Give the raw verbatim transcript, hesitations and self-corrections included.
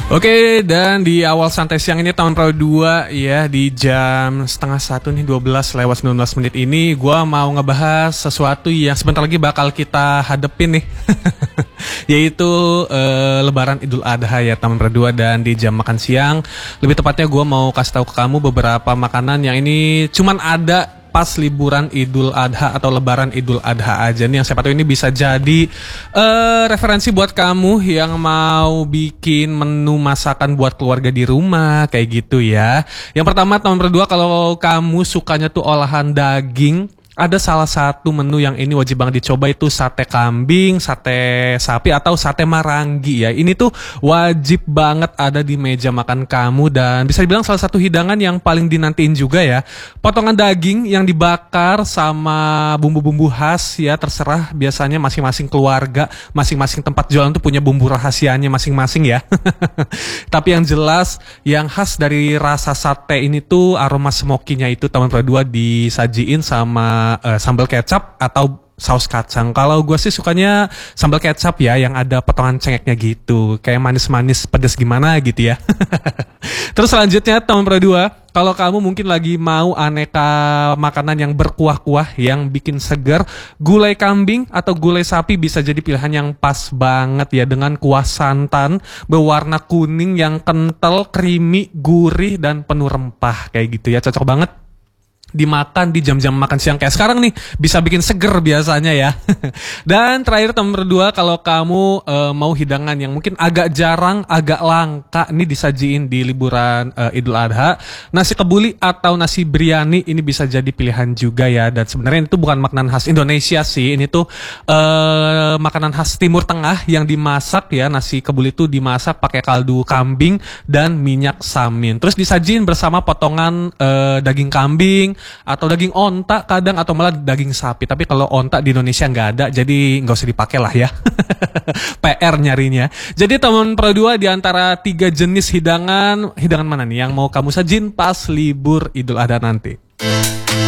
Oke, dan di awal santai siang ini tahun Pro dua ya, di jam setengah satu nih, dua belas lewat sembilan belas menit ini gue mau ngebahas sesuatu yang sebentar lagi bakal kita hadepin nih. Yaitu uh, Lebaran Idul Adha ya tahun Pro dua, dan di jam makan siang lebih tepatnya gue mau kasih tahu ke kamu beberapa makanan yang ini cuman ada pas liburan Idul Adha atau Lebaran Idul Adha aja nih, yang siapa tahu ini bisa jadi uh, referensi buat kamu yang mau bikin menu masakan buat keluarga di rumah kayak gitu ya. Yang pertama tahun berdua, kalau kamu sukanya tuh olahan daging, ada salah satu menu yang ini wajib banget dicoba, itu sate kambing, sate sapi atau sate marangi ya. Ini tuh wajib banget ada di meja makan kamu, dan bisa dibilang salah satu hidangan yang paling dinantiin juga ya. Potongan daging yang dibakar sama bumbu-bumbu khas ya, terserah biasanya masing-masing keluarga, masing-masing tempat jualan tuh punya bumbu rahasianya masing-masing ya. Tapi yang jelas yang khas dari rasa sate ini tuh aroma smokinya itu tahun dua disajiin sama Uh, sambal kecap atau saus kacang. Kalau gue sih sukanya sambal kecap ya, yang ada potongan cengeknya gitu, kayak manis-manis pedas gimana gitu ya. Terus selanjutnya tahun dua, kalau kamu mungkin lagi mau aneka makanan yang berkuah-kuah yang bikin seger, gulai kambing atau gulai sapi bisa jadi pilihan yang pas banget ya, dengan kuah santan berwarna kuning yang kental, creamy, gurih, dan penuh rempah kayak gitu ya. Cocok banget dimakan di jam-jam makan siang kayak sekarang nih, bisa bikin seger biasanya ya. Dan terakhir nomor dua, kalau kamu uh, mau hidangan yang mungkin agak jarang, agak langka nih disajiin di liburan uh, Idul Adha, nasi kebuli atau nasi biryani ini bisa jadi pilihan juga ya. Dan sebenarnya itu bukan makanan khas Indonesia sih, ini tuh uh, makanan khas Timur Tengah yang dimasak ya. Nasi kebuli itu dimasak pakai kaldu kambing dan minyak samin, terus disajiin bersama potongan uh, daging kambing atau daging onta kadang, atau malah daging sapi. Tapi kalau onta di Indonesia nggak ada, jadi nggak usah dipakai lah ya. P R nyarinya. Jadi teman Pro dua, di antara tiga jenis hidangan, hidangan mana nih yang mau kamu sajin pas libur Idul Adha nanti?